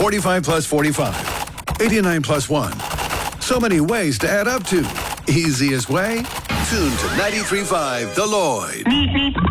45 plus 45. 89 plus 1. So many ways to add up to. Easiest way? Tune to 93.5 The Lloyd.